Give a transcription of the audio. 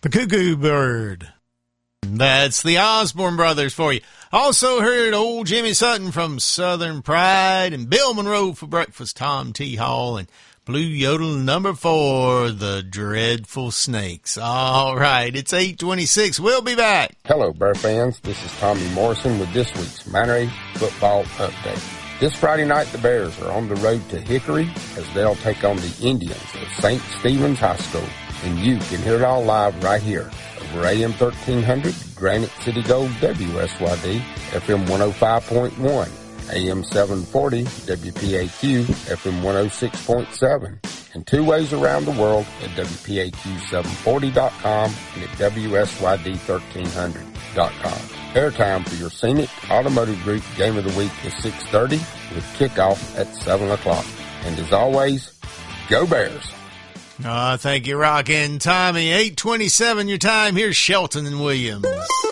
The Cuckoo Bird. That's the Osborne Brothers for you. Also heard old Jimmy Sutton from Southern Pride and Bill Monroe for breakfast, Tom T. Hall, and Blue Yodel number 4, The Dreadful Snakes. All right, it's 8:26. We'll be back. Hello, Bear fans. This is Tommy Morrison with this week's Monterey Football Update. This Friday night, the Bears are on the road to Hickory as they'll take on the Indians of St. Stephen's High School. And you can hear it all live right here over AM 1300, Granite City Gold, WSYD, FM 105.1, AM 740, WPAQ, FM 106.7, and 2 ways around the world at WPAQ740.com and at WSYD1300.com. Airtime for your Scenic Automotive Group Game of the Week is 6:30 with kickoff at 7 o'clock. And as always, go Bears! Thank you, Rock and Tommy. 8:27 your time. Here's Shelton and Williams.